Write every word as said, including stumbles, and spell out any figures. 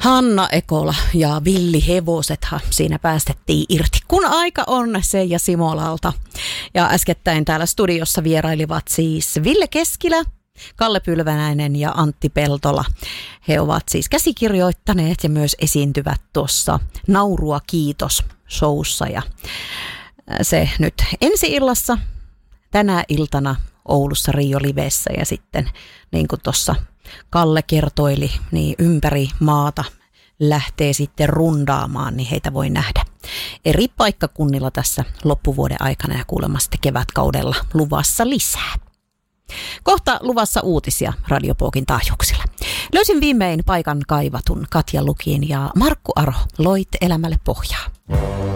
Hanna Ekola ja Villi Hevosethan siinä päästettiin irti, kun aika on Seija Simolalta. Ja äskettäin täällä studiossa vierailivat siis Ville Keskilä, Kalle Pylvänäinen ja Antti Peltola. He ovat siis käsikirjoittaneet ja myös esiintyvät tuossa Naurua kiitos -showssa. Ja se nyt ensi-illassa tänä iltana Oulussa Rio Livessä ja sitten niin kuin tuossa Kalle kertoili, niin ympäri maata lähtee sitten rundaamaan, niin heitä voi nähdä eri paikkakunnilla tässä loppuvuoden aikana ja kuulemma sitten kevätkaudella luvassa lisää. Kohta luvassa uutisia Radiopokin taajuuksilla. Löysin viimein paikan kaivatun Katja Lukin ja Markku Aro loit elämälle pohjaa.